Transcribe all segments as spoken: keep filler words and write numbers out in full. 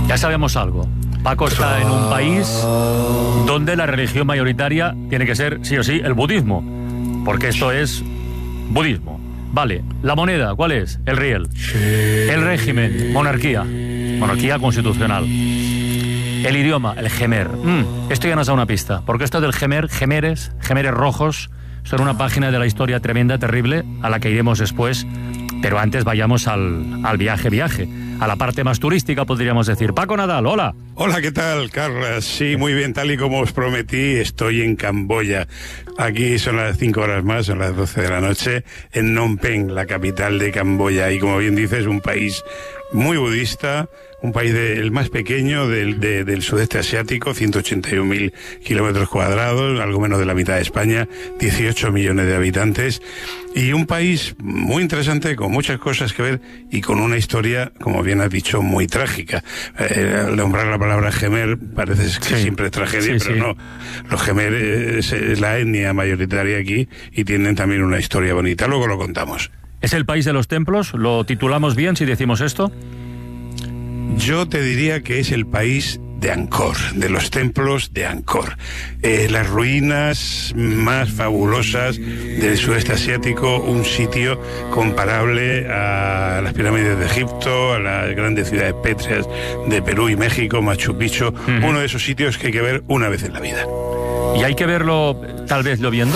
Ya sabemos algo. Paco está en un país donde la religión mayoritaria tiene que ser, sí o sí, el budismo. Porque esto es budismo. Vale, la moneda, ¿cuál es? El riel. El régimen, monarquía. Monarquía constitucional. El idioma, el gemer. Mm, esto ya nos da una pista. Porque esto del gemer, gemeres, gemeres rojos, son una página de la historia tremenda, terrible, a la que iremos después. Pero antes vayamos al, al viaje, viaje. A la parte más turística, podríamos decir. Paco Nadal, hola. Hola, ¿qué tal, Carlas? Sí, muy bien, tal y como os prometí, estoy en Camboya. Aquí son las cinco horas más, son las doce de la noche, en Phnom Penh, la capital de Camboya. Y como bien dices, un país muy budista, un país de, el más pequeño del, de, del sudeste asiático, ciento ochenta y un mil kilómetros cuadrados, algo menos de la mitad de España, dieciocho millones de habitantes, y un país muy interesante, con muchas cosas que ver, y con una historia, como bien has dicho, muy trágica. Eh, al nombrar la palabra gemer, parece que sí, siempre es tragedia, sí, pero sí. No. Los gemer es, es la etnia mayoritaria aquí, y tienen también una historia bonita. Luego lo contamos. ¿Es el país de los templos? ¿Lo titulamos bien si decimos esto? Yo te diría que es el país de Angkor, de los templos de Angkor. Eh, las ruinas más fabulosas del sudeste asiático, un sitio comparable a las pirámides de Egipto, a las grandes ciudades pétreas de Perú y México, Machu Picchu, uh-huh. Uno de esos sitios que hay que ver una vez en la vida. ¿Y hay que verlo, tal vez, lloviendo?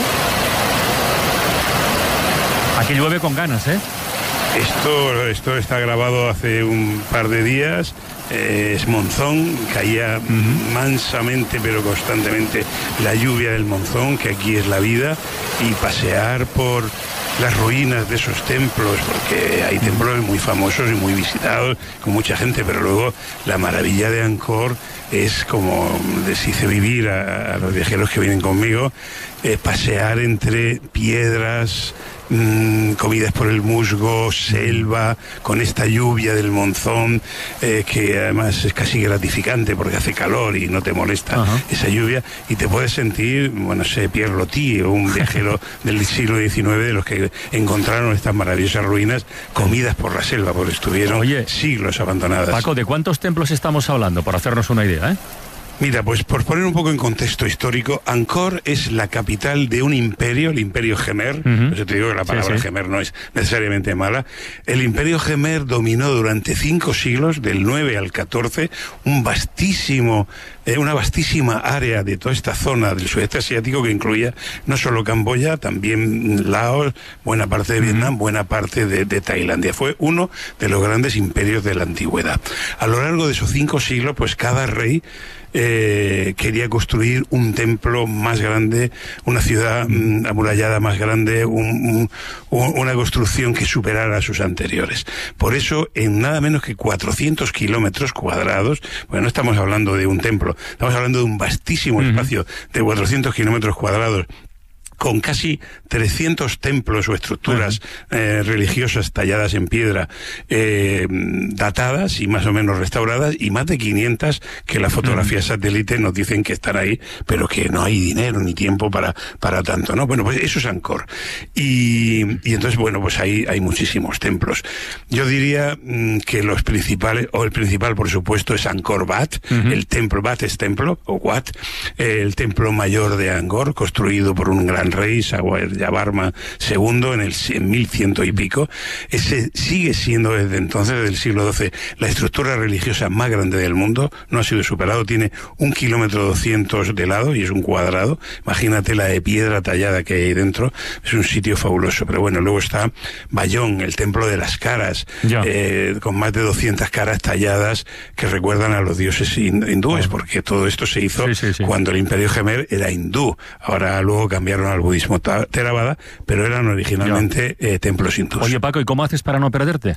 Aquí llueve con ganas, ¿eh? Esto, esto está grabado hace un par de días, eh, es monzón, caía uh-huh. mansamente pero constantemente la lluvia del monzón, que aquí es la vida, y pasear por las ruinas de esos templos, porque hay templos muy famosos y muy visitados, con mucha gente, pero luego la maravilla de Angkor es, como les hice vivir a, a los viajeros que vienen conmigo, eh, pasear entre piedras, mmm, comidas por el musgo, selva, con esta lluvia del monzón, eh, que además es casi gratificante porque hace calor y no te molesta uh-huh. esa lluvia, y te puedes sentir, bueno, sé, Pierre Loti, o un viajero del siglo diecinueve de los que encontraron estas maravillosas ruinas comidas por la selva, porque estuvieron Oye, siglos abandonadas. Paco, ¿de cuántos templos estamos hablando? Por hacernos una idea, ¿eh? Mira, pues por poner un poco en contexto histórico, Angkor es la capital de un imperio, el Imperio Gemer. Uh-huh. Por eso te digo que la palabra sí, sí. Gemer no es necesariamente mala. El Imperio Gemer dominó durante cinco siglos, del nueve al catorce, un vastísimo, eh, una vastísima área de toda esta zona del sudeste asiático, que incluía no solo Camboya, también Laos, buena parte de Vietnam, uh-huh. buena parte de, de Tailandia. Fue uno de los grandes imperios de la antigüedad. A lo largo de esos cinco siglos, pues cada rey Eh, quería construir un templo más grande, una ciudad mm, amurallada más grande, un, un, una construcción que superara a sus anteriores. Por eso, en nada menos que cuatrocientos kilómetros cuadrados, bueno, no estamos hablando de un templo, estamos hablando de un vastísimo uh-huh. espacio de cuatrocientos kilómetros cuadrados, con casi trescientos templos o estructuras uh-huh. eh, religiosas talladas en piedra, eh, datadas y más o menos restauradas, y más de quinientas que las fotografías uh-huh. satélite nos dicen que están ahí, pero que no hay dinero ni tiempo para, para tanto, ¿no? Bueno, pues eso es Angkor. Y, y entonces, bueno, pues ahí hay muchísimos templos. Yo diría mmm, que los principales, o el principal, por supuesto, es Angkor Wat, uh-huh. el templo, Wat es templo, o Wat, eh, el templo mayor de Angkor, construido por un gran rey, Yavarma segundo, en el en mil ciento y pico. Ese sigue siendo desde entonces, desde el siglo doce, la estructura religiosa más grande del mundo, no ha sido superado, tiene un kilómetro doscientos de lado y es un cuadrado. Imagínate la de piedra tallada que hay ahí dentro, es un sitio fabuloso. Pero bueno, luego está Bayón, el templo de las caras, eh, con más de doscientas caras talladas que recuerdan a los dioses hindúes, porque todo esto se hizo sí, sí, sí. cuando el Imperio Gemer era hindú. Ahora luego cambiaron al budismo Theravada, pero eran originalmente eh, templos hindúes. Oye, Paco, ¿y cómo haces para no perderte?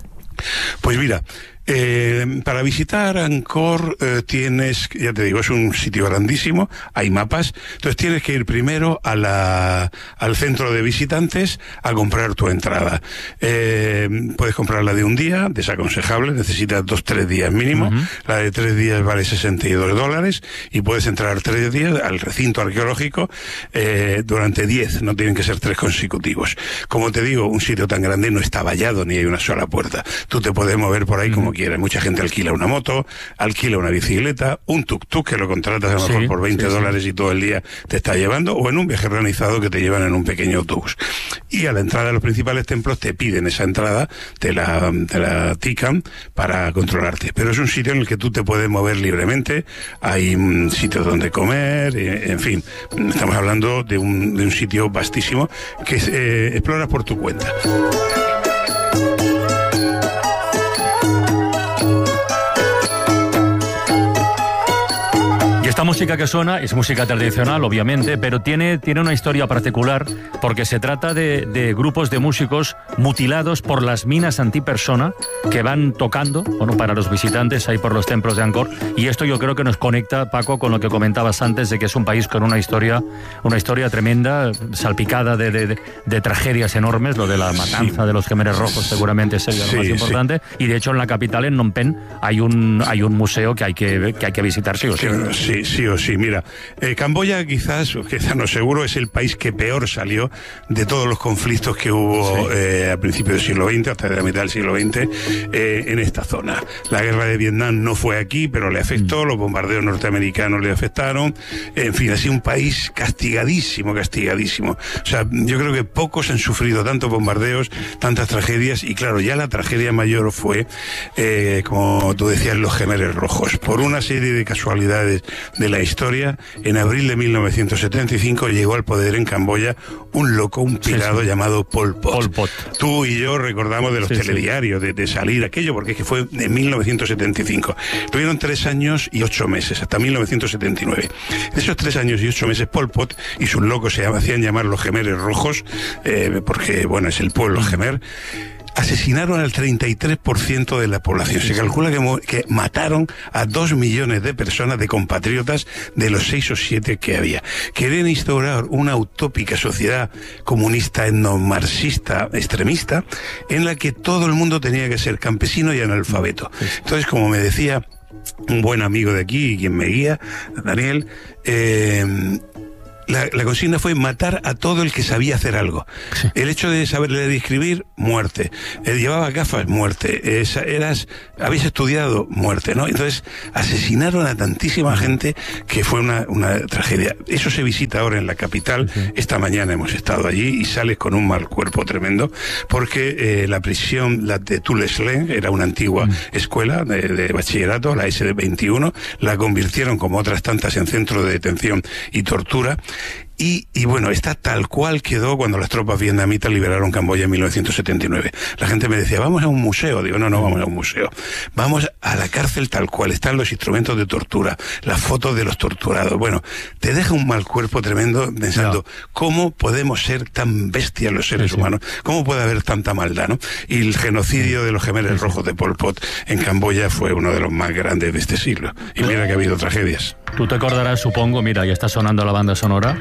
Pues mira, eh, para visitar Angkor eh, tienes, ya te digo, es un sitio grandísimo, hay mapas, entonces tienes que ir primero a la, al centro de visitantes a comprar tu entrada. Eh, puedes comprarla de un día, desaconsejable, necesitas dos, tres días mínimo, uh-huh. la de tres días vale sesenta y dos dólares y puedes entrar tres días al recinto arqueológico eh, durante diez, no tienen que ser tres consecutivos. Como te digo, un sitio tan grande no está vallado ni hay una sola puerta, tú te puedes mover por ahí uh-huh. como quieras. quieras. Mucha gente alquila una moto, alquila una bicicleta, un tuk-tuk que lo contratas a lo mejor sí, por veinte dólares sí. y todo el día te está llevando, o en un viaje organizado que te llevan en un pequeño autobús. Y a la entrada de los principales templos te piden esa entrada, te la, te la tican para controlarte. Pero es un sitio en el que tú te puedes mover libremente, hay um, sitios donde comer, eh, en fin, estamos hablando de un, de un sitio vastísimo que eh, exploras por tu cuenta. Esta música que suena es música tradicional, obviamente, pero tiene, tiene una historia particular porque se trata de, de grupos de músicos mutilados por las minas antipersona que van tocando, bueno, para los visitantes ahí por los templos de Angkor. Y esto yo creo que nos conecta, Paco, con lo que comentabas antes de que es un país con una historia, una historia tremenda, salpicada de, de, de, de tragedias enormes. Lo de la matanza sí. de los Khmeres Rojos seguramente sería sí, lo más importante. Sí. Y de hecho en la capital, en Phnom Penh, hay un, hay un museo que hay que, que hay que visitar sí o sí. Sí. Sí o sí, mira, eh, Camboya quizás, quizás no seguro, es el país que peor salió de todos los conflictos que hubo sí. eh, a principios del siglo veinte, hasta la mitad del siglo veinte, eh, en esta zona. La guerra de Vietnam no fue aquí, pero le afectó, mm. los bombardeos norteamericanos le afectaron, en fin, ha sido un país castigadísimo, castigadísimo. O sea, yo creo que pocos han sufrido tantos bombardeos, tantas tragedias, y claro, ya la tragedia mayor fue, eh, como tú decías, los Khmeres Rojos. Por una serie de casualidades de la historia, en abril de mil novecientos setenta y cinco llegó al poder en Camboya un loco, un pirado sí, sí. llamado Pol Pot. Pol Pot. Tú y yo recordamos de los sí, telediarios, sí. De, de salir aquello, porque es que fue en mil novecientos setenta y cinco. Tuvieron tres años y ocho meses, hasta mil novecientos setenta y nueve. En esos tres años y ocho meses, Pol Pot y sus locos se hacían llamar los Khmeres Rojos, eh, porque, bueno, es el pueblo Khmer. Asesinaron al treinta y tres por ciento de la población. Se calcula que, que mataron a dos millones de personas, de compatriotas, de los seis o siete que había. Querían instaurar una utópica sociedad comunista, etnomarxista, extremista, en la que todo el mundo tenía que ser campesino y analfabeto. Entonces, como me decía un buen amigo de aquí, quien me guía, Daniel, eh... La, la consigna fue matar a todo el que sabía hacer algo. Sí. El hecho de saber leer y escribir, muerte. Eh, llevaba gafas, muerte. Eh, eras, habéis estudiado, muerte, ¿no? Entonces, asesinaron a tantísima gente que fue una, una tragedia. Eso se visita ahora en la capital. Sí. Esta mañana hemos estado allí y sales con un mal cuerpo tremendo porque eh, la prisión, la de Tulle Sleng, era una antigua mm. escuela de, de bachillerato, la ese veintiuno, la convirtieron como otras tantas en centro de detención y tortura. Y, y bueno, está tal cual quedó cuando las tropas vietnamitas liberaron Camboya en mil novecientos setenta y nueve. La gente me decía, vamos a un museo. Digo, no, no vamos a un museo. Vamos a la cárcel tal cual. Están los instrumentos de tortura, las fotos de los torturados. Bueno, te deja un mal cuerpo tremendo pensando, no. ¿cómo podemos ser tan bestias los seres sí, sí. humanos? ¿Cómo puede haber tanta maldad, no? Y el genocidio de los Khmeres Rojos de Pol Pot en Camboya fue uno de los más grandes de este siglo. Y mira que ha habido tragedias. Tú te acordarás, supongo, mira, ya está sonando la banda sonora.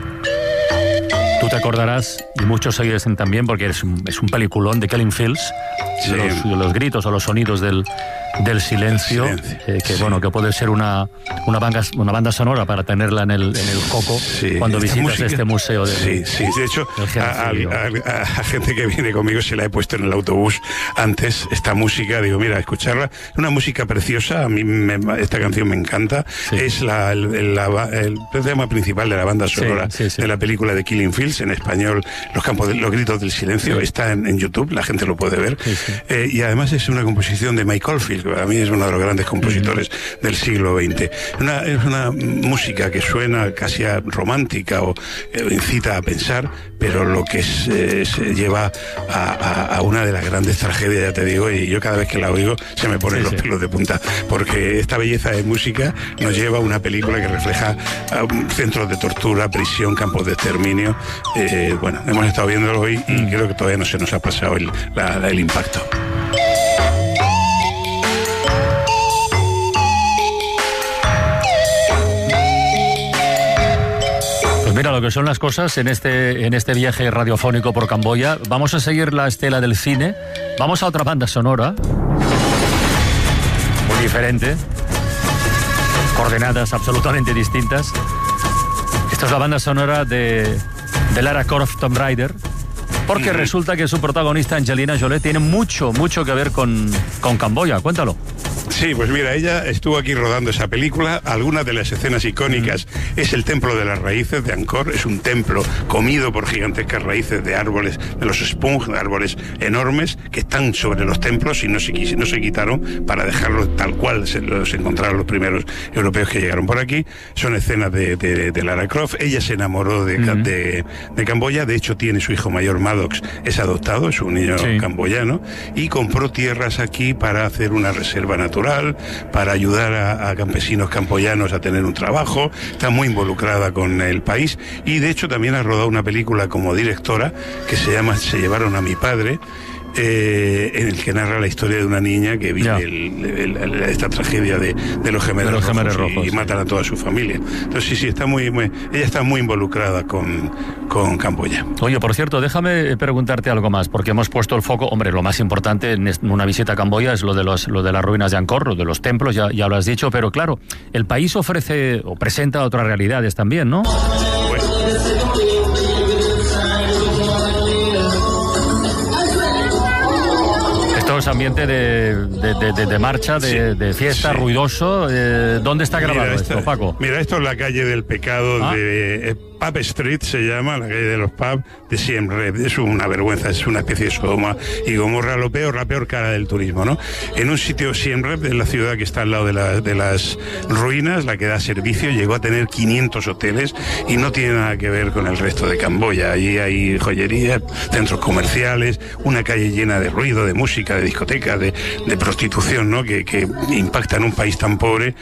Tú te acordarás, y muchos se dicen también, porque es un, es un peliculón de Killing Fields, sí. de, los, de los gritos o los sonidos del, del silencio, silencio. Eh, que sí. bueno, que puede ser una, una, banda, una banda sonora para tenerla en el, en el coco sí. cuando Esta visitas música, este museo. De, sí, sí, de hecho, a, a, a, a gente que viene conmigo se la he puesto en el autobús antes, esta música, digo, mira, escucharla, es una música preciosa, a mí me, esta canción me encanta, sí. es la, el, el, la, el tema principal de la banda sonora sí, sí, sí. de la película de Killing Fields, en español, Los campos de, los gritos del silencio, sí. está en, en YouTube, la gente lo puede ver, sí, sí. Eh, y además es una composición de Mike Oldfield, que para mí es uno de los grandes compositores mm. del siglo veinte. Una, es una música que suena casi a romántica o eh, incita a pensar, pero lo que es, eh, se lleva a, a, a una de las grandes tragedias, ya te digo, y yo cada vez que la oigo se me ponen sí, los sí. pelos de punta, porque esta belleza de música nos lleva a una película que refleja um, centros de tortura, prisión, campos de exterminio. Eh, bueno, hemos estado viéndolo hoy y creo que todavía no se nos ha pasado el, la, el impacto. Pues mira lo que son las cosas en este, en este viaje radiofónico por Camboya. Vamos a seguir la estela del cine. Vamos a otra banda sonora muy diferente, coordenadas absolutamente distintas. Esta es la banda sonora de, de Lara Croft Tomb Raider, porque mm-hmm. resulta que su protagonista, Angelina Jolie, tiene mucho, mucho que ver con, con Camboya. Cuéntalo. Sí, pues mira, ella estuvo aquí rodando esa película. Algunas de las escenas icónicas mm. es el Templo de las Raíces de Angkor. Es un templo comido por gigantescas raíces de árboles, de los spung, de árboles enormes que están sobre los templos y no se, no se quitaron para dejarlos tal cual se los encontraron los primeros europeos que llegaron por aquí. Son escenas de, de, de Lara Croft. Ella se enamoró de, mm. de, de Camboya. De hecho, tiene su hijo mayor, Maddox, es adoptado, es un niño sí. camboyano, y compró tierras aquí para hacer una reserva natural, para ayudar a, a campesinos camboyanos a tener un trabajo. Está muy involucrada con el país y de hecho también ha rodado una película como directora que se llama Se llevaron a mi padre, Eh, en el que narra la historia de una niña que vive el, el, el, esta tragedia de, de los gemelos, de los gemelos rojos, rojos y, y matan a toda su familia. Entonces sí, sí, está muy, muy ella está muy involucrada con, con Camboya. Oye, por cierto, déjame preguntarte algo más, porque hemos puesto el foco, hombre, lo más importante en una visita a Camboya es lo de, los, lo de las ruinas de Angkor, lo de los templos, ya, ya lo has dicho, pero claro, el país ofrece o presenta otras realidades también, ¿no? Bueno. Es ambiente de, de, de, de marcha, de, sí, de fiesta, sí. ruidoso. Eh, ¿Dónde está grabado mira esta, esto, Paco? Mira, esto es la calle del pecado ¿Ah? de... Eh, Pub Street se llama, la calle de los pubs de Siem Reap. Es una vergüenza, es una especie de Sodoma y Gomorra, lo peor, la peor cara del turismo, ¿no? En un sitio, Siem Reap, en la ciudad que está al lado de, la, de las ruinas, la que da servicio, llegó a tener quinientos hoteles y no tiene nada que ver con el resto de Camboya. Allí hay joyerías, centros comerciales, una calle llena de ruido, de música, de discotecas, de, de prostitución, ¿no? Que, que impacta en un país tan pobre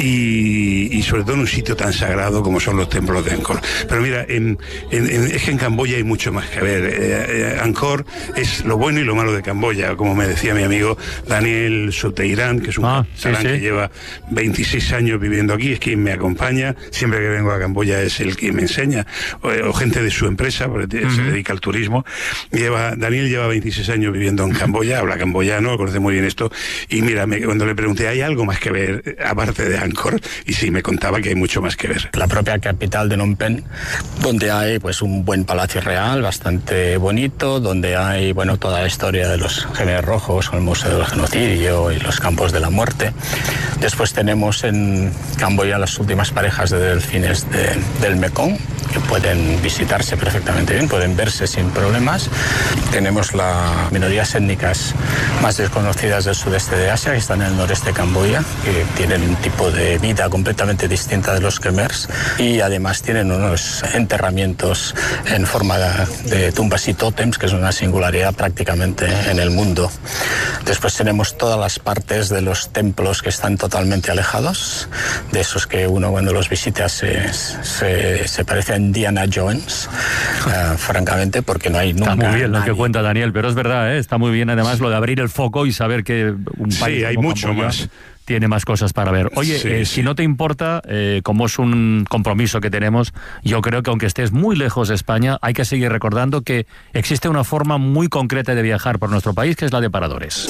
y, y sobre todo en un sitio tan sagrado como son los templos de Angkor. Pero mira, en, en, en, es que en Camboya hay mucho más que ver. Eh, eh, Angkor es lo bueno y lo malo de Camboya, como me decía mi amigo Daniel Souteirán, que es un ah, catalán sí, sí. que lleva veintiséis años viviendo aquí, es quien me acompaña. Siempre que vengo a Camboya es el que me enseña, o, o gente de su empresa, porque uh-huh. se dedica al turismo. Lleva, Daniel lleva veintiséis años viviendo en Camboya, habla camboyano, conoce muy bien esto, y mira, me, cuando le pregunté, ¿hay algo más que ver aparte de Angkor? Y sí, me contaba que hay mucho más que ver. La propia capital de Phnom Penh, donde hay pues un buen palacio real, bastante bonito, donde hay bueno toda la historia de los gemelos rojos, el Museo del Genocidio y los campos de la muerte. Después tenemos en Camboya las últimas parejas de delfines de, del Mekong, que pueden visitarse perfectamente bien, pueden verse sin problemas. Tenemos las minorías étnicas más desconocidas del sudeste de Asia, que están en el noreste de Camboya, que tienen un tipo de vida completamente distinta de los khmers y además tienen unos enterramientos en forma de tumbas y tótems, que es una singularidad prácticamente en el mundo. Después tenemos todas las partes de los templos que están totalmente alejados, de esos que uno cuando los visita se, se, se parece a Indiana Jones, uh, francamente, porque no hay nunca... Está muy bien nadie. Lo que cuenta Daniel, pero es verdad, ¿eh? Está muy bien además sí. lo de abrir el foco y saber que un país sí, hay mucho Camboya más. Tiene más cosas para ver. Oye, sí, eh, sí. si no te importa, eh, como es un compromiso que tenemos, yo creo que aunque estés muy lejos de España, hay que seguir recordando que existe una forma muy concreta de viajar por nuestro país, que es la de paradores.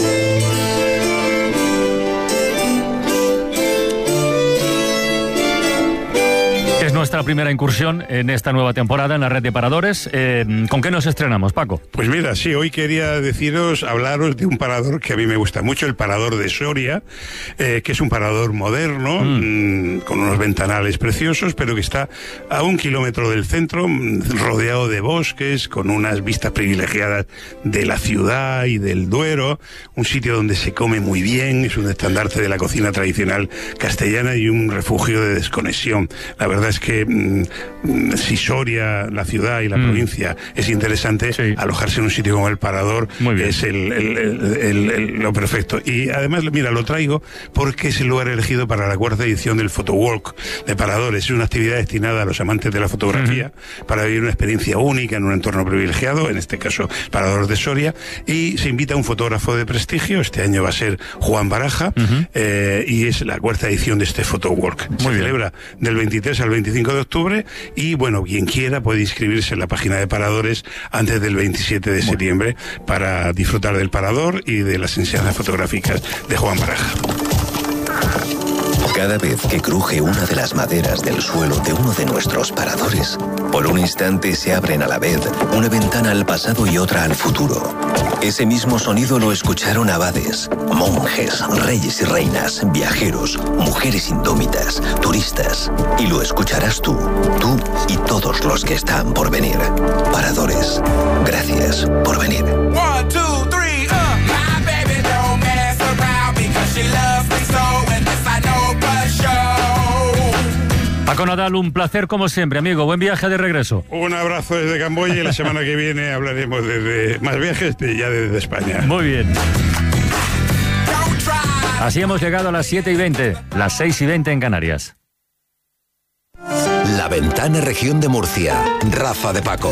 Es nuestra primera incursión en esta nueva temporada en la red de paradores. Eh, ¿Con qué nos estrenamos, Paco? Pues mira, sí, hoy quería deciros, hablaros de un parador que a mí me gusta mucho, el parador de Soria, eh, que es un parador moderno, mm. Mmm, con unos ventanales preciosos, pero que está a un kilómetro del centro, rodeado de bosques, con unas vistas privilegiadas de la ciudad y del Duero, un sitio donde se come muy bien, es un estandarte de la cocina tradicional castellana y un refugio de desconexión. La verdad es que mmm, si Soria, la ciudad y la mm. provincia es interesante, sí. alojarse en un sitio como el Parador es el, el, el, el, el, lo perfecto. Y además, mira, lo traigo porque es el lugar elegido para la cuarta edición del Photowalk de Paradores. Es una actividad destinada a los amantes de la fotografía mm. para vivir una experiencia única en un entorno privilegiado, en este caso Parador de Soria, y se invita a un fotógrafo de prestigio. Este año va a ser Juan Baraja, mm-hmm. eh, y es la cuarta edición de este Photowalk. Se celebra del veintitrés al veinticinco de octubre y bueno, quien quiera puede inscribirse en la página de Paradores antes del veintisiete de septiembre para disfrutar del Parador y de las enseñanzas fotográficas de Juan Baraja. Cada vez que cruje una de las maderas del suelo de uno de nuestros paradores, por un instante se abren a la vez una ventana al pasado y otra al futuro. Ese mismo sonido lo escucharon abades, monjes, reyes y reinas, viajeros, mujeres indómitas, turistas. Y lo escucharás tú, tú y todos los que están por venir. Paradores, gracias por venir. One, two, three, uh. My baby don't mess around because she loves me so, and this I know for sure. Paco Nadal, un placer como siempre, amigo. Buen viaje de regreso. Un abrazo desde Camboya y la semana que viene hablaremos de, de más viajes de, ya desde España. Muy bien. Así hemos llegado a las siete y veinte, las seis y veinte en Canarias. La Ventana Región de Murcia. Rafa de Paco.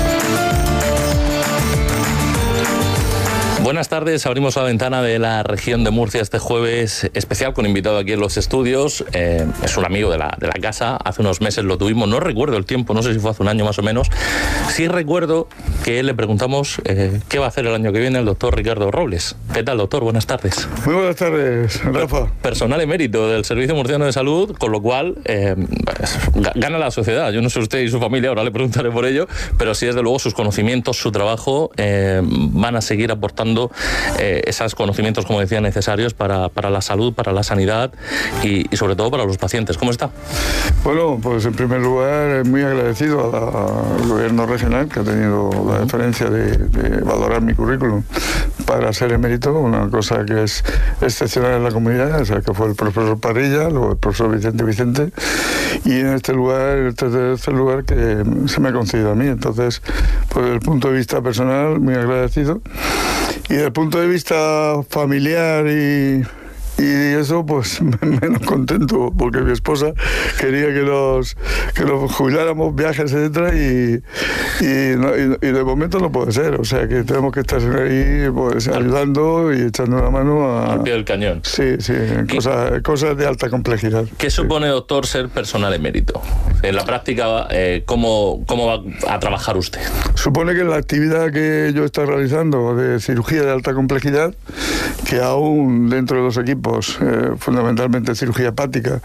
Buenas tardes, abrimos la ventana de la región de Murcia este jueves especial con invitado aquí en los estudios. Eh, es un amigo de la, de la casa, hace unos meses lo tuvimos, no recuerdo el tiempo, no sé si fue hace un año más o menos. Sí recuerdo que le preguntamos eh, qué va a hacer el año que viene el doctor Ricardo Robles. ¿Qué tal, doctor? Buenas tardes. Muy buenas tardes, Rafa. Personal emérito del Servicio Murciano de Salud, con lo cual eh, gana la sociedad. Yo no sé usted y su familia, ahora le preguntaré por ello, pero sí desde luego sus conocimientos, su trabajo eh, van a seguir aportando Eh, esos conocimientos, como decía, necesarios para, para la salud, para la sanidad y, y sobre todo para los pacientes. ¿Cómo está? Bueno, pues en primer lugar muy agradecido a la, al gobierno regional que ha tenido la deferencia de, de valorar mi currículum para ser emérito, una cosa que es excepcional en la comunidad, o sea, que fue el profesor Parrilla, luego el profesor Vicente Vicente, y en este lugar, en este tercer lugar que se me ha concedido a mí. Entonces, pues desde el punto de vista personal, muy agradecido. Y desde el punto de vista familiar y, y eso, pues menos contento, porque mi esposa quería que nos, que nos jubiláramos, viajes, etcétera, y, y, no, y, y de momento no puede ser. O sea, que tenemos que estar ahí pues, ayudando y echando una mano a... Al pie del cañón. Sí, sí, cosas, cosas de alta complejidad. ¿Qué supone, doctor, ser personal emérito? En la práctica, eh, ¿cómo, ¿cómo va a trabajar usted? Supone que la actividad que yo estoy realizando de cirugía de alta complejidad, que aún dentro de los equipos, eh, fundamentalmente cirugía hepática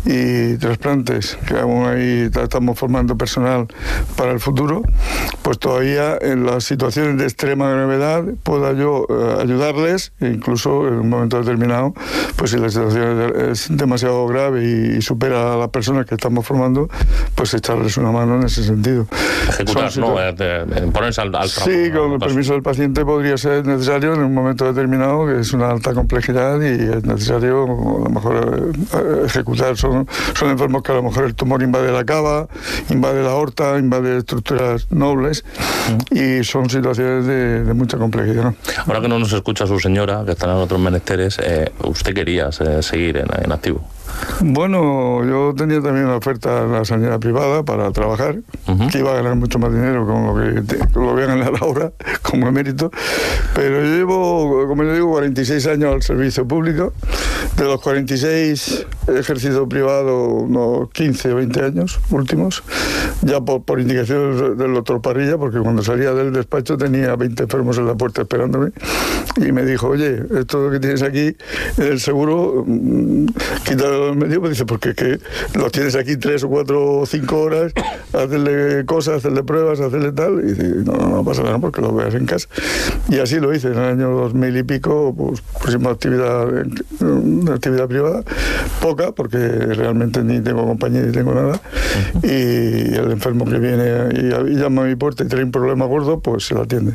y trasplantes, que aún ahí estamos formando personal para el futuro, pues todavía en las situaciones de extrema gravedad pueda yo eh, ayudarles, e incluso en un momento determinado, pues si la situación es demasiado grave y, y supera a las personas que estamos formando, pues echarles una mano en ese sentido. Ejecutar, Son, ¿no? Eh, ponerse al, al trabajo. Sí, con el permiso del paciente podría ser necesario en un momento determinado, que es una alta complejidad y es necesario a lo mejor eh, ejecutar. Son, son enfermos que a lo mejor el tumor invade la cava, invade la aorta, invade estructuras nobles mm. y son situaciones de, de mucha complejidad, ¿no? Ahora que no nos escucha su señora, que está en otros menesteres, eh, ¿usted quería eh, seguir en, en activo? Bueno, yo tenía también una oferta en la sanidad privada para trabajar, uh-huh. que iba a ganar mucho más dinero con lo que, con lo que voy a ganar ahora como emérito, pero yo llevo, como yo digo, cuarenta y seis años al servicio público. De los cuarenta y seis he ejercido privado unos quince o veinte años últimos, ya por, por indicación del doctor Parrilla, porque cuando salía del despacho tenía veinte enfermos en la puerta esperándome y me dijo, oye, esto que tienes aquí, el seguro, quítalo en medio, me dice, porque que los tienes aquí tres o cuatro o cinco horas, hacerle cosas, hacerle pruebas, hacerle tal, y dice, no, no, no pasa nada porque lo veas en casa. Y así lo hice, en el año dos mil y pico, pues pusimos actividad, una actividad privada, poca, porque realmente ni tengo compañía ni tengo nada, y el enfermo que viene y, y llama a mi puerta y tiene un problema gordo, pues se lo atiende.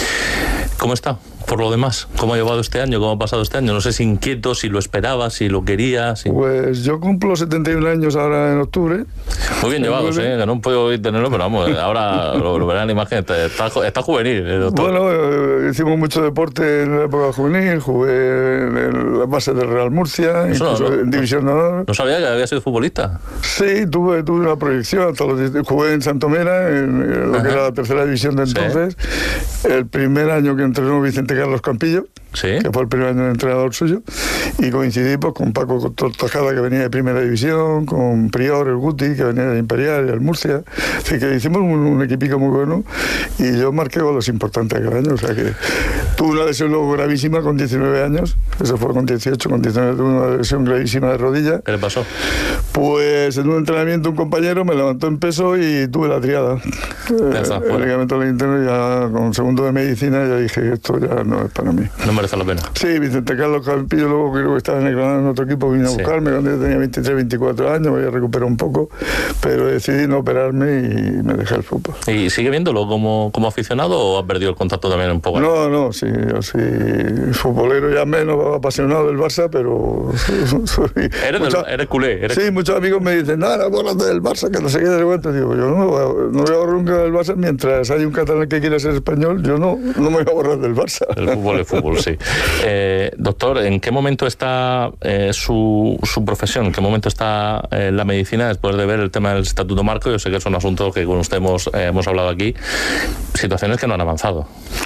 ¿Cómo está? Por lo demás, ¿cómo ha llevado este año? ¿Cómo ha pasado este año? No sé si inquieto, si lo esperaba, si lo quería. Si... Pues yo cumplo setenta y un años ahora en octubre. Muy bien llevados, ¿eh? Que no puedo tenerlo, pero vamos, ahora lo, lo verán en la imagen. Está, está juvenil, el doctor. Bueno, eh, hicimos mucho deporte en la época juvenil, jugué en la base del Real Murcia, Eso incluso no, no, en División de Honor. ¿No sabía que había sido futbolista? Sí, tuve, tuve una proyección. Todos los, jugué en Santomera, en, en lo Ajá. que era la tercera división de entonces. Sí. El primer año que entrenó Vicente Carlos Campillo. ¿Sí? que fue el primer año de entrenador suyo, y coincidí pues, con Paco Tortajada, que venía de Primera División, con Prior, el Guti, que venía de Imperial, y el Murcia. Así que hicimos un, un equipico muy bueno, y yo marqué goles importantes aquel año. O sea que tuve una lesión luego gravísima con diecinueve años, eso fue con dieciocho, con diecinueve tuve una lesión gravísima de rodilla. ¿Qué le pasó? Pues en un entrenamiento un compañero me levantó en peso y tuve la triada. Ya está, eh, el ligamento interno, ya con segundo de medicina ya dije, esto ya no es para mí. No merece la pena. Sí, Vicente Carlos Campillo, luego creo que estaba en el Granada en otro equipo, vino a Sí. buscarme cuando yo tenía veintitrés, veinticuatro años, me había recuperado un poco, pero decidí no operarme y me dejé el fútbol. ¿Y sigue viéndolo como, como aficionado o ha perdido el contacto también un poco? No, no, sí, yo soy futbolero ya menos apasionado del Barça, pero soy... Eres, mucha- del, eres culé. Eres... Sí, muchos amigos me dicen, no, no, bórrate del Barça, que no sé qué, de vuelta. Digo, yo no me voy a, no voy a borrar nunca del Barça mientras hay un catalán que quiera ser español, yo no, no me voy a borrar del Barça. El fútbol es fútbol, sí. Eh, doctor, ¿en qué momento está eh, su, su profesión? ¿En qué momento está eh, la medicina después de ver el tema del Estatuto Marco? Yo sé que es un asunto que con usted hemos, eh, hemos hablado aquí. Situaciones que no han avanzado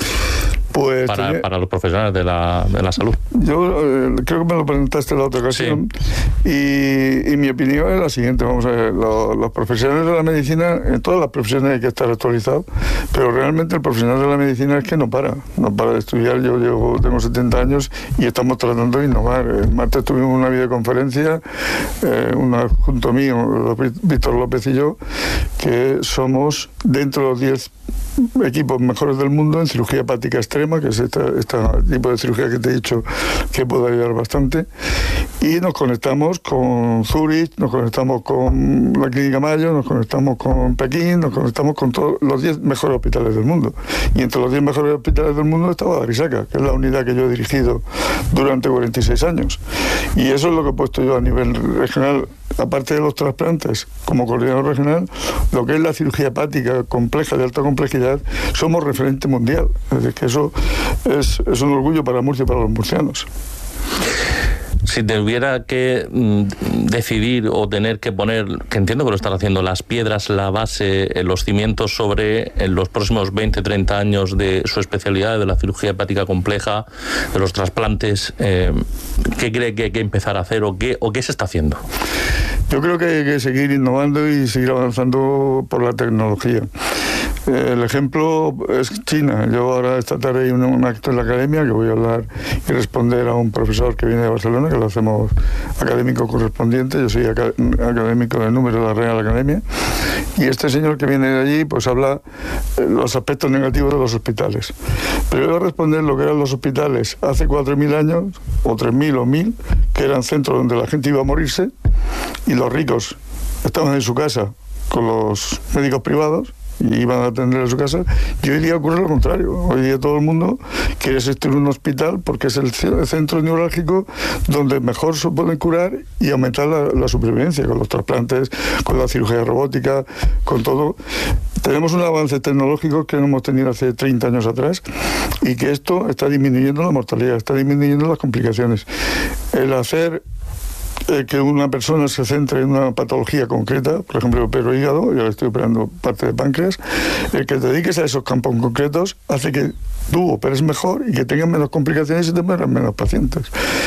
Pues para, tenía- para los profesionales de la, de la salud. Yo eh, creo que me lo preguntaste la otra ocasión y, y mi opinión es la siguiente. Vamos a ver, lo- los profesionales de la medicina, en todas las profesiones hay que estar actualizados, pero realmente el profesional de la medicina es que no para, no para de estudiar. Yo llevo, tengo setenta años y estamos tratando de innovar. El martes tuvimos una videoconferencia, eh, una junto mío, Víctor López y yo, que somos dentro de los diez equipos mejores del mundo en cirugía hepática extrema, que es este, este tipo de cirugía que te he dicho que puede ayudar bastante, y nos conectamos con Zurich, nos conectamos con la Clínica Mayo, nos conectamos con Pekín, nos conectamos con todos los diez mejores hospitales del mundo, y entre los diez mejores hospitales del mundo estaba Darisaca, que es la unidad que yo he dirigido durante cuarenta y seis años, y eso es lo que he puesto yo a nivel regional, aparte de los trasplantes, como coordinador regional, lo que es la cirugía hepática compleja, de alta complejidad, somos referente mundial. Es decir, que eso es, es un orgullo para Murcia y para los murcianos. Si tuviera que mm, decidir o tener que poner, que entiendo que lo están haciendo, las piedras, la base, eh, los cimientos sobre eh, los próximos veinte, treinta años de su especialidad, de la cirugía hepática compleja, de los trasplantes, eh, ¿qué cree que hay que empezar a hacer o qué, o qué se está haciendo? Yo creo que hay que seguir innovando y seguir avanzando por la tecnología. El ejemplo es China. Yo ahora esta tarde hay un, un acto en la academia que voy a hablar y responder a un profesor que viene de Barcelona, que lo hacemos académico correspondiente. Yo soy acad académico de número de la Real Academia. Y este señor que viene de allí pues habla eh, los aspectos negativos de los hospitales. Pero yo voy a responder lo que eran los hospitales hace cuatro mil años, o tres mil o mil, que eran centros donde la gente iba a morirse y los ricos estaban en su casa con los médicos privados y iban a atender a su casa, y hoy día ocurre lo contrario. Hoy día todo el mundo quiere asistir a un hospital porque es el centro neurálgico donde mejor se pueden curar y aumentar la, la supervivencia, con los trasplantes, con la cirugía robótica, con todo. Tenemos un avance tecnológico que no hemos tenido hace treinta años atrás, y que esto está disminuyendo la mortalidad, está disminuyendo las complicaciones. El hacer Eh, que una persona se centre en una patología concreta, por ejemplo, opero hígado, yo le estoy operando parte de páncreas, el que te dediques a esos campos concretos hace que tú operes mejor y que tengas menos complicaciones y te mueran menos pacientes.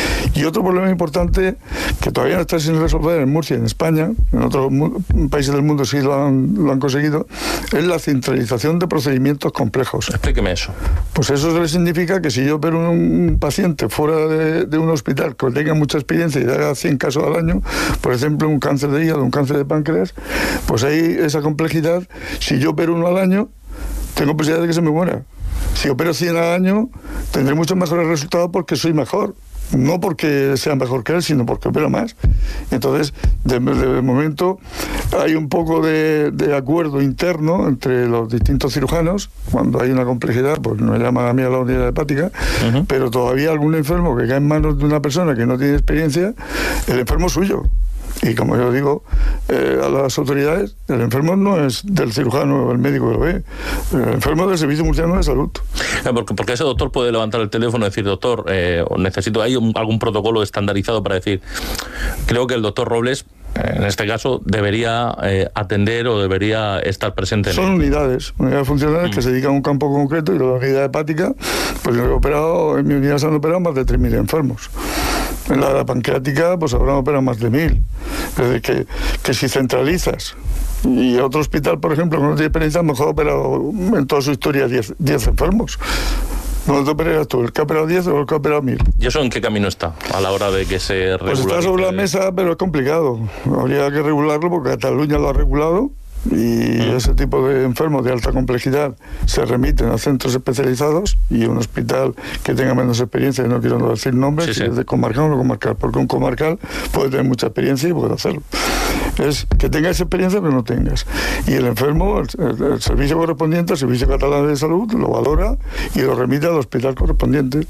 Y otro problema importante que todavía no está sin resolver en Murcia y en España, en otros países del mundo sí lo han, lo han conseguido, es la centralización de procedimientos complejos. Explíqueme eso. Pues eso significa que si yo opero un, un paciente fuera de, de un hospital que tenga mucha experiencia y haga cien casos al año, por ejemplo, un cáncer de hígado, un cáncer de páncreas, pues ahí esa complejidad, si yo opero uno al año, tengo posibilidad de que se me muera. Si opero cien al año, tendré muchos mejores resultados porque soy mejor. No porque sea mejor que él, sino porque opera más. Entonces, de, de momento, hay un poco de, de acuerdo interno entre los distintos cirujanos. Cuando hay una complejidad, pues nos llaman a mí a la unidad hepática, uh-huh. Pero todavía algún enfermo que cae en manos de una persona que no tiene experiencia, el enfermo es suyo. Y como yo digo eh, a las autoridades, el enfermo no es del cirujano o el médico que lo ve, el enfermo es del Servicio Murciano de Salud. Porque, porque ese doctor puede levantar el teléfono y decir, doctor, eh, necesito, hay un, algún protocolo estandarizado para decir, creo que el doctor Robles en este caso, debería eh, atender o debería estar presente en Son él. unidades, unidades funcionales mm. que se dedican a un campo concreto, y la unidad hepática, pues yo he operado, en mi unidad se han operado más de tres mil enfermos. En la, la pancreática, pues habrán operado más de mil. Es decir, que, que si centralizas, y otro hospital, por ejemplo, que no tiene experiencia, a lo mejor ha operado en toda su historia diez enfermos. ¿Dónde te operas tú? ¿El que ha operado diez o el que ha operado mil? ¿Y eso en qué camino está a la hora de que se regularice? Pues está sobre la mesa, pero es complicado. Habría que regularlo porque Cataluña lo ha regulado, y mm. ese tipo de enfermos de alta complejidad se remiten a centros especializados, y un hospital que tenga menos experiencia, y no quiero decir nombres, sí, sí. si es de comarcal o no comarcal, porque un comarcal puede tener mucha experiencia y puede hacerlo. Es que tengas experiencia pero no tengas. Y el enfermo, el, el, el servicio correspondiente, el Servicio Catalán de Salud, lo valora y lo remite al hospital correspondiente.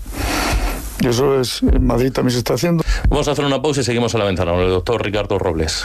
Y eso es, en Madrid también se está haciendo. Vamos a hacer una pausa y seguimos a la ventana con el doctor Ricardo Robles.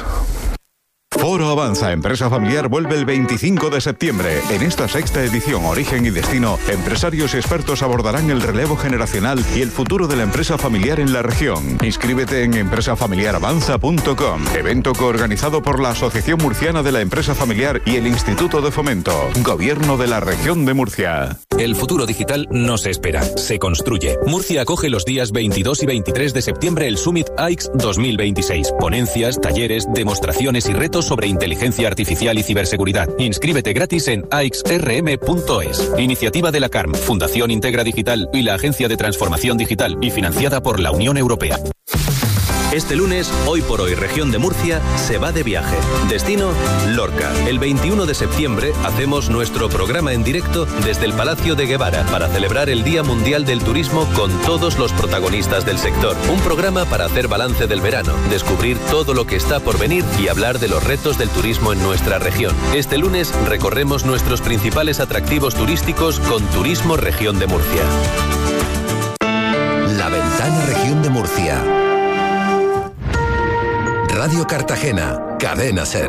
Foro Avanza Empresa Familiar vuelve el veinticinco de septiembre. En esta sexta edición Origen y Destino, empresarios y expertos abordarán el relevo generacional y el futuro de la empresa familiar en la región. Inscríbete en empresa familiar avanza punto com, evento coorganizado por la Asociación Murciana de la Empresa Familiar y el Instituto de Fomento, Gobierno de la Región de Murcia. El futuro digital no se espera, se construye. Murcia acoge los días veintidós y veintitrés de septiembre el Summit A I X dos mil veintiséis. Ponencias, talleres, demostraciones y retos sobre inteligencia artificial y ciberseguridad. Inscríbete gratis en a x r m punto es. Iniciativa de la C A R M, Fundación Integra Digital y la Agencia de Transformación Digital, y financiada por la Unión Europea. Este lunes, Hoy por Hoy Región de Murcia se va de viaje. Destino, Lorca. El veintiuno de septiembre hacemos nuestro programa en directo desde el Palacio de Guevara para celebrar el Día Mundial del Turismo con todos los protagonistas del sector. Un programa para hacer balance del verano, descubrir todo lo que está por venir y hablar de los retos del turismo en nuestra región. Este lunes recorremos nuestros principales atractivos turísticos con Turismo Región de Murcia. La Ventana Región de Murcia. Radio Cartagena, Cadena SER.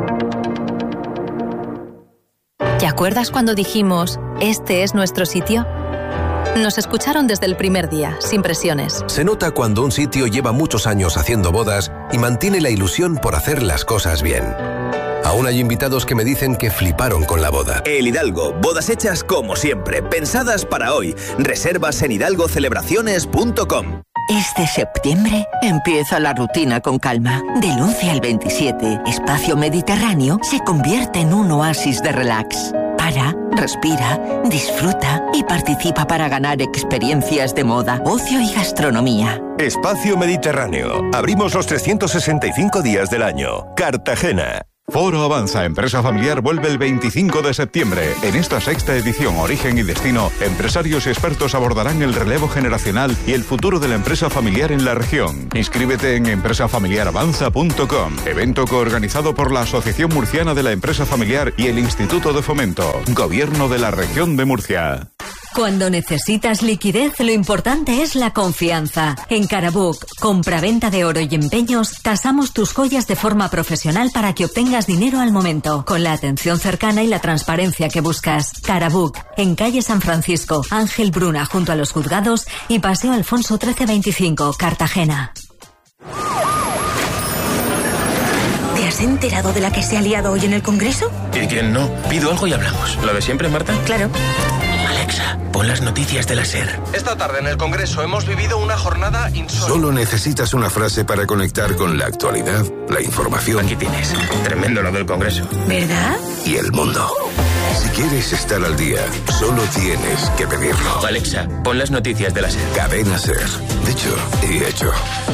¿Te acuerdas cuando dijimos, este es nuestro sitio? Nos escucharon desde el primer día, sin presiones. Se nota cuando un sitio lleva muchos años haciendo bodas y mantiene la ilusión por hacer las cosas bien. Aún hay invitados que me dicen que fliparon con la boda. El Hidalgo, bodas hechas como siempre, pensadas para hoy. Reservas en hidalgo celebraciones punto com. Este septiembre empieza la rutina con calma. Del once al veintisiete, Espacio Mediterráneo se convierte en un oasis de relax. Para, respira, disfruta y participa para ganar experiencias de moda, ocio y gastronomía. Espacio Mediterráneo. Abrimos los trescientos sesenta y cinco días del año. Cartagena. Foro Avanza Empresa Familiar vuelve el veinticinco de septiembre. En esta sexta edición Origen y Destino, empresarios y expertos abordarán el relevo generacional y el futuro de la empresa familiar en la región. Inscríbete en empresa familiar avanza punto com, evento coorganizado por la Asociación Murciana de la Empresa Familiar y el Instituto de Fomento, Gobierno de la Región de Murcia. Cuando necesitas liquidez, lo importante es la confianza. En Carabook, compra-venta de oro y empeños, tasamos tus joyas de forma profesional para que obtengas dinero al momento, con la atención cercana y la transparencia que buscas. Carabook, en calle San Francisco, Ángel Bruna, junto a los juzgados, y Paseo Alfonso trece veinticinco, Cartagena. ¿Te has enterado de la que se ha liado hoy en el Congreso? ¿Y quién no? Pido algo y hablamos. ¿Lo de siempre, Marta? Claro. Alexa, pon las noticias de la SER. Esta tarde en el Congreso hemos vivido una jornada insólita. Solo necesitas una frase para conectar con la actualidad, la información. Aquí tienes. Tremendo lo del Congreso. ¿Verdad? Y el mundo. Si quieres estar al día, solo tienes que pedirlo. Alexa, pon las noticias de la SER. Cadena SER. Dicho y hecho.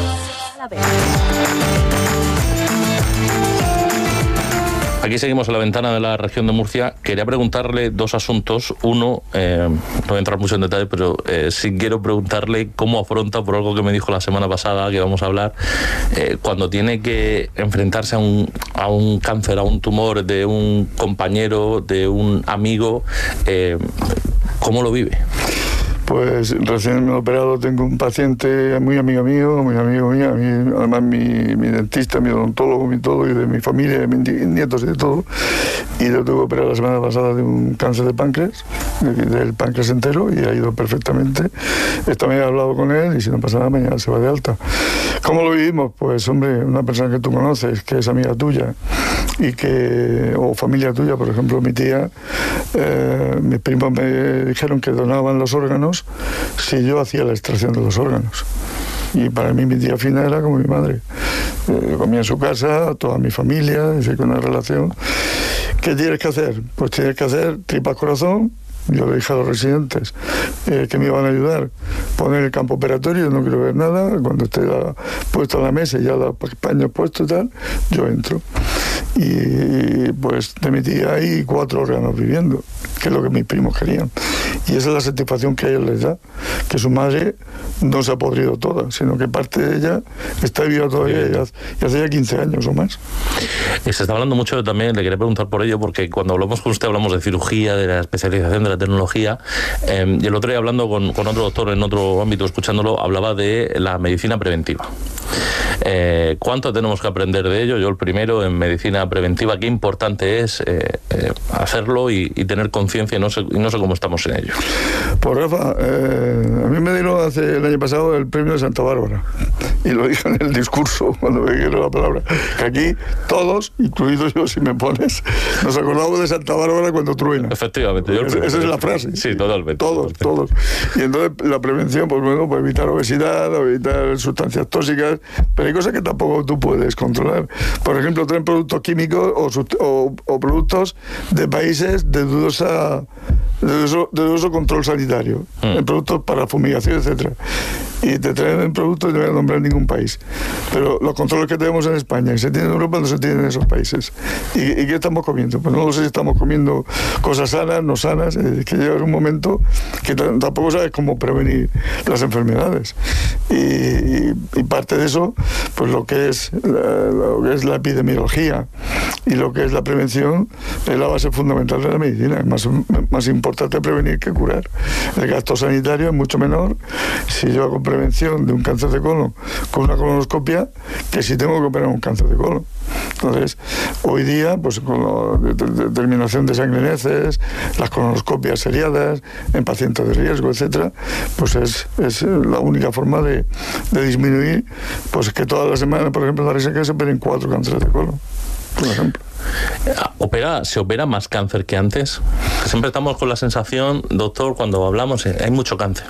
Aquí seguimos a la ventana de la región de Murcia. Quería preguntarle dos asuntos. Uno, eh, no voy a entrar mucho en detalle, pero eh, sí quiero preguntarle cómo afronta, por algo que me dijo la semana pasada, que vamos a hablar, eh, cuando tiene que enfrentarse a un, a un cáncer, a un tumor de un compañero, de un amigo, eh, ¿cómo lo vive? Pues recién operado tengo un paciente muy amigo mío, muy amigo mío, a mí, además mi, mi dentista, mi odontólogo, mi todo, y de mi familia, de mis nietos y de todo. Y lo tuve que operar la semana pasada de un cáncer de páncreas, de, del páncreas entero, y ha ido perfectamente. Esta mañana he hablado con él y si no pasa nada mañana se va de alta. ¿Cómo lo vivimos? Pues hombre, una persona que tú conoces, que es amiga tuya, y que, o familia tuya, por ejemplo, mi tía, eh, mis primos me dijeron que donaban los órganos si yo hacía la extracción de los órganos. Y para mí mi tía Fina era como mi madre. Eh, comía en su casa, toda mi familia, con una relación. ¿Qué tienes que hacer? Pues tienes que hacer tripas corazón. Yo le dije a los residentes eh, que me iban a ayudar, poner el campo operatorio, no quiero ver nada, cuando esté la, puesto en la mesa y ya los paños puestos y tal, yo entro. Y pues de mi tía hay cuatro órganos viviendo, que es lo que mis primos querían. Y esa es la satisfacción que a ellos les da, que su madre no se ha podrido toda, sino que parte de ella está viva todavía y hace, y hace ya quince años o más. Se está hablando mucho también, le quería preguntar por ello, porque cuando hablamos con usted hablamos de cirugía, de la especialización de la tecnología, eh, y el otro día hablando con, con otro doctor en otro ámbito, escuchándolo, hablaba de la medicina preventiva. Eh, ¿Cuánto tenemos que aprender de ello? Yo el primero en medicina preventiva, qué importante es eh, eh, hacerlo y, y tener conciencia, y no sé, y no sé cómo estamos en ello. Pues Rafa, eh, a mí me dieron hace el año pasado el premio de Santa Bárbara, y lo dije en el discurso cuando me dijeron la palabra, que aquí todos, incluido yo si me pones, nos acordamos de Santa Bárbara cuando truena. Efectivamente. Yo Esa, esa es la frase. Sí, totalmente. Todos, todos. Y entonces la prevención, pues bueno, pues evitar obesidad, evitar sustancias tóxicas, pero hay cosas que tampoco tú puedes controlar. Por ejemplo, traen productos químicos o, o, o productos de países de dudosa de dudoso, de dudoso control sanitario, mm. productos para fumigación, etcétera. Y te traen productos, no voy a nombrar ningún país, pero los controles que tenemos en España y se tienen en Europa no se tienen en esos países. ¿Y, y qué estamos comiendo? Pues no sé si estamos comiendo cosas sanas, no sanas, es que llega un momento que t- tampoco sabes cómo prevenir las enfermedades. Y, y, y parte de eso, pues lo que es la, lo que es la epidemiología y lo que es la prevención es la base fundamental de la medicina. Es más, más importante prevenir que curar. El gasto sanitario es mucho menor si yo hago prevención de un cáncer de colon con una colonoscopia que si tengo que operar un cáncer de colon. Entonces, hoy día, pues con la de, de, determinación de sangre en heces, las colonoscopias seriadas en pacientes de riesgo, etcétera, pues es, es la única forma de, de disminuir, pues que todas las semanas, por ejemplo, en la reseca se operen cuatro cánceres de colon, por ejemplo. ¿Opera, ¿Se opera más cáncer que antes? Siempre estamos con la sensación, doctor, cuando hablamos, hay mucho cáncer.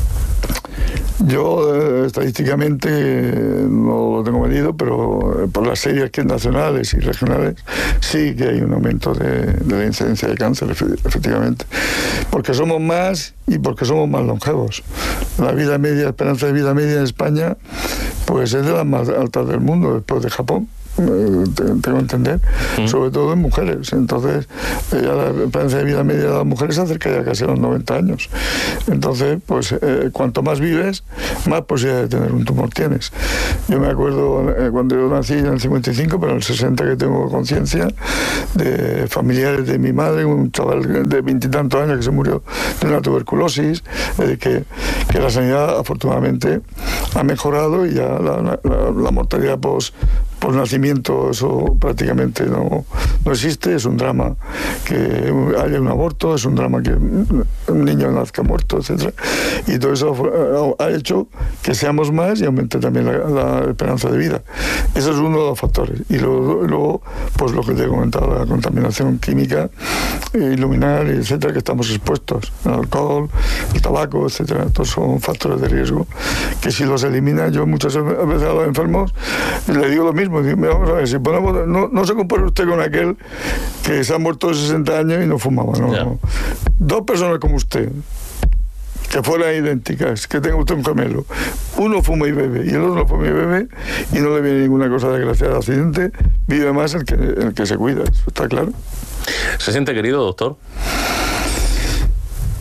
Yo eh, estadísticamente eh, no lo tengo medido, pero eh, por las series que nacionales y regionales sí que hay un aumento de, de la incidencia de cáncer, efectivamente. Porque somos más y porque somos más longevos. La vida media, esperanza de vida media en España, pues es de las más altas del mundo, después de Japón. Tengo que entender, ¿Mm? Sobre todo en mujeres. Entonces, ya la esperanza de vida media de las mujeres se acerca ya casi a los noventa años. Entonces, pues eh, cuanto más vives, más posibilidad de tener un tumor tienes. Yo me acuerdo eh, cuando yo nací en el cincuenta y cinco, pero en el sesenta que tengo conciencia de familiares de mi madre, un chaval de veintitantos años que se murió de una tuberculosis, eh, que, que la sanidad afortunadamente ha mejorado y ya la, la, la mortalidad post por nacimiento eso prácticamente no, no existe. Es un drama que haya un aborto, es un drama que un niño nazca muerto, etcétera. Y todo eso ha hecho que seamos más y aumente también la, la esperanza de vida. Ese es uno de los factores. Y luego, luego pues lo que te he comentado, la contaminación química, iluminar, etcétera, que estamos expuestos, el alcohol, el tabaco, etcétera. Todos son factores de riesgo que si los elimina, yo muchas veces a los enfermos le digo lo mismo. Vamos a ver, si ponemos, no, no se compare usted con aquel que se ha muerto de sesenta años y no fumaba, no, yeah. no. Dos personas como usted, que fueran idénticas, que tenga usted un gemelo, uno fuma y bebe y el otro no fuma y bebe y no le viene ninguna cosa desgraciada de accidente, vive más el que, el que se cuida, eso está claro. ¿Se siente querido, doctor?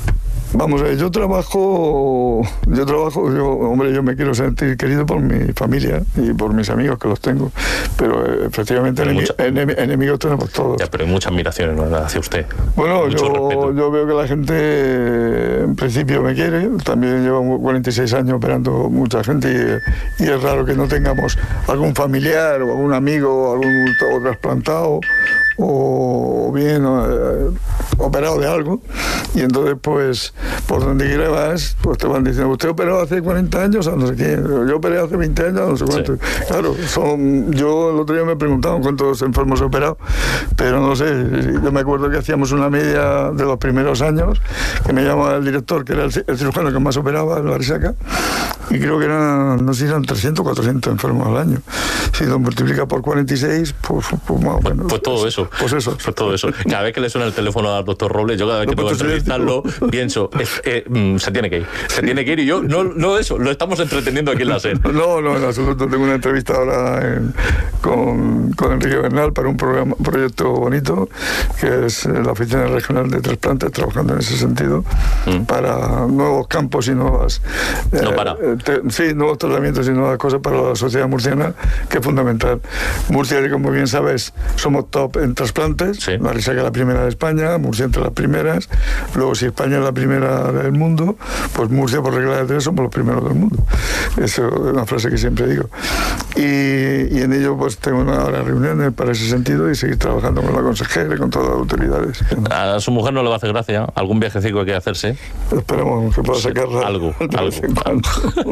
Vamos a ver, yo trabajo, yo trabajo, yo, hombre, yo me quiero sentir querido por mi familia y por mis amigos que los tengo, pero eh, efectivamente enemi mucha... enem enemigos tenemos todos. Ya, pero hay muchas admiraciones, ¿no?, hacia usted. Bueno, yo, yo veo que la gente en principio me quiere, también llevo cuarenta y seis años operando mucha gente y, y es raro que no tengamos algún familiar o algún amigo o algún o trasplantado o bien eh, operado de algo, y entonces pues por donde quiera vas, pues te van diciendo, usted operó hace cuarenta años a no sé quién, yo operé hace veinte años a no sé cuánto. Sí. Claro, son, yo el otro día me preguntaban cuántos enfermos he operado, pero no sé, yo me acuerdo que hacíamos una media de los primeros años, que me llamaba el director, que era el, el cirujano que más operaba en la Risaca, y creo que eran, no sé si eran trescientos, cuatrocientos enfermos al año. Si lo multiplica por cuarenta y seis, pues, pues más o menos. Pues todo eso. Pues eso. Pues todo eso. Cada vez que le suena el teléfono al doctor Robles, yo cada vez que tengo que entrevistarlo, pienso, es, eh, mm, se tiene que ir. Se tiene que ir y yo, no, no eso, lo estamos entreteniendo aquí en la SER. No, no, en absoluto. Tengo una entrevista ahora en, con, con Enrique Bernal para un programa, un proyecto bonito, que es la Oficina Regional de Trasplantes, trabajando en ese sentido, mm. para nuevos campos y nuevas... Eh, no para. Te, sí, nuevos tratamientos y nuevas cosas para la sociedad murciana, que es fundamental. Murcia, como bien sabes, somos top en trasplantes. Sí. La Risaca es la primera de España, Murcia entre las primeras. Luego, si España es la primera del mundo, pues Murcia, por regla de tres, somos los primeros del mundo. Eso es una frase que siempre digo. Y, y en ello, pues tengo una hora de reuniones para ese sentido y seguir trabajando con la consejera y con todas las autoridades. A su mujer no le va a hacer gracia, algún viajecito hay que hacerse. Esperemos que pueda sacarla. Algo, algo.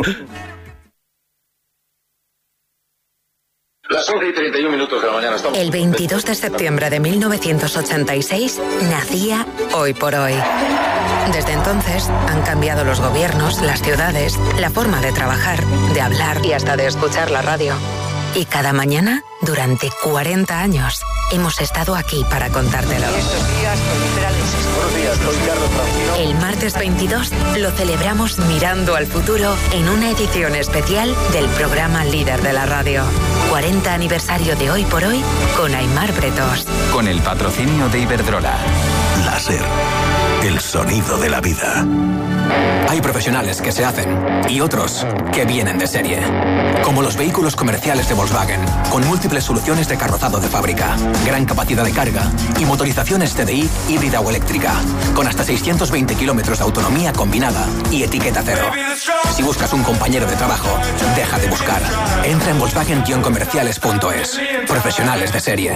Las once y treinta y un minutos de la mañana estamos... El veintidós de septiembre de mil novecientos ochenta y seis nacía Hoy por Hoy. Desde entonces han cambiado los gobiernos, las ciudades, la forma de trabajar, de hablar y hasta de escuchar la radio. Y cada mañana, durante cuarenta años, hemos estado aquí para contártelo. Estos días Buenos días, soy Carlos Francino. El martes veintidós lo celebramos mirando al futuro en una edición especial del programa líder de la radio. cuarenta aniversario de Hoy por Hoy con Aimar Bretos. Con el patrocinio de Iberdrola. La SER, el sonido de la vida. Hay profesionales que se hacen y otros que vienen de serie. Como los vehículos comerciales de Volkswagen, con múltiples soluciones de carrozado de fábrica, gran capacidad de carga y motorizaciones T D I híbrida o eléctrica, con hasta seiscientos veinte kilómetros de autonomía combinada y etiqueta cero. Si buscas un compañero de trabajo, deja de buscar. Entra en volkswagen guion comerciales punto es. Profesionales de serie.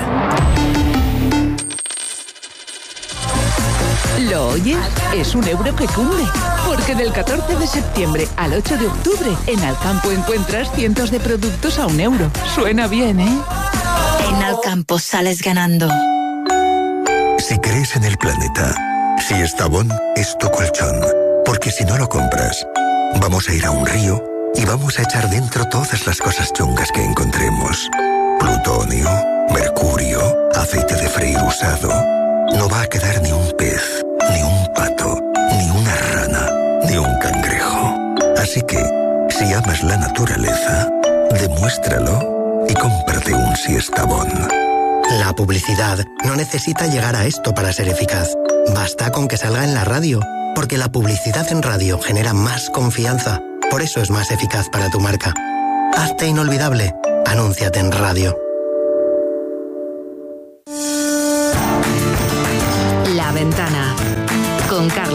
¿Lo oyes? Es un euro que cunde. Porque del catorce de septiembre al ocho de octubre, en Alcampo encuentras cientos de productos a un euro. Suena bien, ¿eh? En Alcampo sales ganando. Si crees en el planeta, si Estabón es tu colchón. Porque si no lo compras, vamos a ir a un río y vamos a echar dentro todas las cosas chungas que encontremos. Plutonio, mercurio, aceite de freír usado. No va a quedar ni un pez, ni un pato, ni una rana, ni un cangrejo. Así que, si amas la naturaleza, demuéstralo y cómprate un Siestabón. La publicidad no necesita llegar a esto para ser eficaz. Basta con que salga en la radio, porque la publicidad en radio genera más confianza. Por eso es más eficaz para tu marca. Hazte inolvidable. Anúnciate en radio. La Ventana con Carlos